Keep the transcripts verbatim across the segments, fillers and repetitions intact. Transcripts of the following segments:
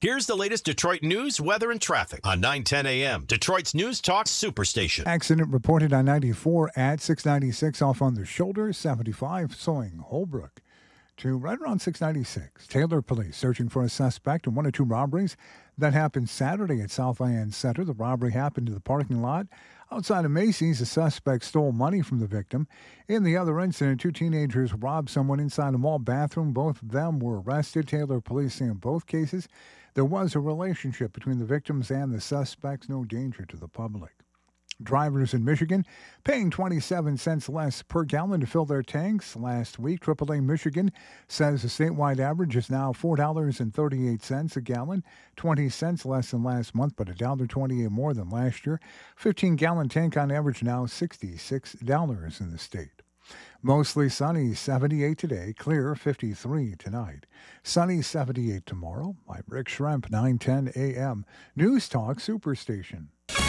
Here's the latest Detroit news, weather, and traffic on nine ten A M, Detroit's News Talk Superstation. Accident reported on ninety-four at six ninety-six off on the shoulder, seventy-five Sewing Holbrook to right around six ninety-six. Taylor police searching for a suspect in one or two robberies that happened Saturday at Southland Center. The robbery happened in the parking lot outside of Macy's. The suspect stole money from the victim. In the other incident, two teenagers robbed someone inside a mall bathroom. Both of them were arrested. Taylor police say in both cases there was a relationship between the victims and the suspects. No danger to the public. Drivers in Michigan paying twenty-seven cents less per gallon to fill their tanks last week. triple A Michigan says the statewide average is now four dollars and thirty-eight cents a gallon, twenty cents less than last month, but one dollar and twenty-eight cents more than last year. fifteen-gallon tank on average now sixty-six dollars in the state. Mostly sunny, seventy-eight today, clear, fifty-three tonight. Sunny, seventy-eight tomorrow. I'm Rick Schremp, nine ten A M, News Talk Superstation.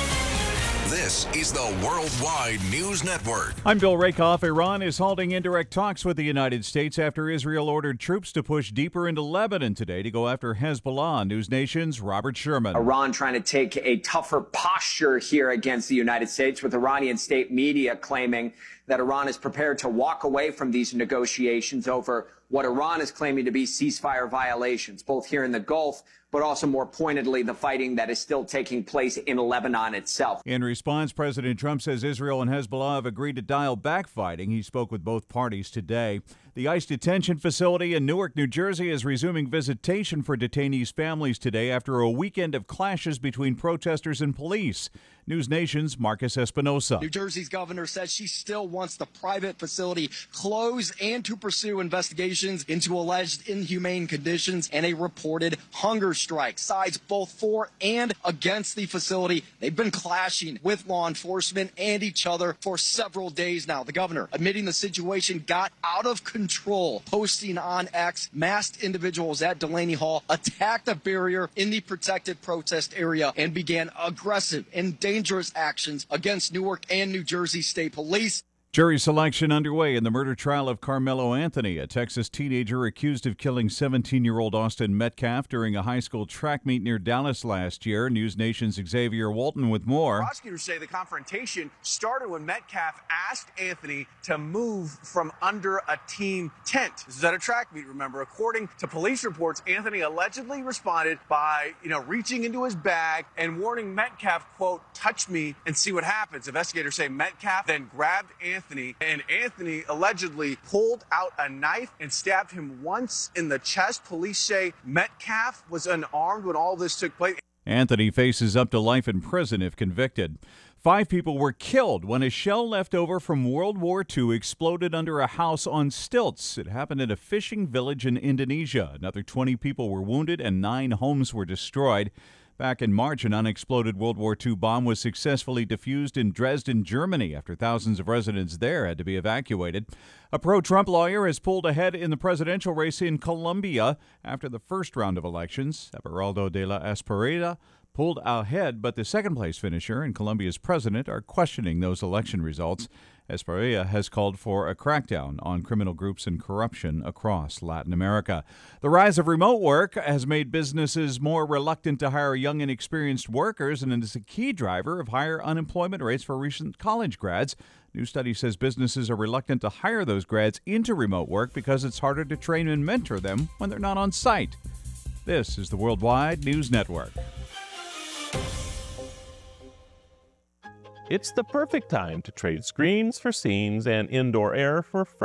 This is the Worldwide News Network. I'm Bill Rakoff. Iran is halting indirect talks with the United States after Israel ordered troops to push deeper into Lebanon today to go after Hezbollah. News Nation's Robert Sherman. Iran trying to take a tougher posture here against the United States, with Iranian state media claiming that Iran is prepared to walk away from these negotiations over what Iran is claiming to be ceasefire violations, both here in the Gulf, but also more pointedly, the fighting that is still taking place in Lebanon itself. In response, President Trump says Israel and Hezbollah have agreed to dial back fighting. He spoke with both parties today. The ICE detention facility in Newark, New Jersey is resuming visitation for detainees' families today after a weekend of clashes between protesters and police. News Nation's Marcus Espinosa. New Jersey's governor says she still wants the private facility closed and to pursue investigations into alleged inhumane conditions and a reported hunger strike. Sides both for and against the facility. They've been clashing with law enforcement and each other for several days now. The governor admitting the situation got out of control, posting on X, masked individuals at Delaney Hall attacked a barrier in the protected protest area and began aggressive and dangerous actions against Newark and New Jersey State Police. Jury selection underway in the murder trial of Carmelo Anthony, a Texas teenager accused of killing seventeen-year-old Austin Metcalf during a high school track meet near Dallas last year. News Nation's Xavier Walton with more. Prosecutors say the confrontation started when Metcalf asked Anthony to move from under a team tent. This is at a track meet, remember. According to police reports, Anthony allegedly responded by, you know, reaching into his bag and warning Metcalf, quote, touch me and see what happens. Investigators say Metcalf then grabbed Anthony Anthony, and Anthony allegedly pulled out a knife and stabbed him once in the chest. Police say Metcalf was unarmed when all this took place. Anthony faces up to life in prison if convicted. Five people were killed when a shell left over from World War Two exploded under a house on stilts. It happened in a fishing village in Indonesia. Another twenty people were wounded and nine homes were destroyed. Back in March, an unexploded World War Two bomb was successfully defused in Dresden, Germany, after thousands of residents there had to be evacuated. A pro-Trump lawyer has pulled ahead in the presidential race in Colombia after the first round of elections. Everaldo de la Espriella pulled ahead, but the second-place finisher and Colombia's president are questioning those election results. Espriella has called for a crackdown on criminal groups and corruption across Latin America. The rise of remote work has made businesses more reluctant to hire young and experienced workers, and is a key driver of higher unemployment rates for recent college grads. New study says businesses are reluctant to hire those grads into remote work because it's harder to train and mentor them when they're not on site. This is the Worldwide News Network. It's the perfect time to trade screens for scenes and indoor air for fresh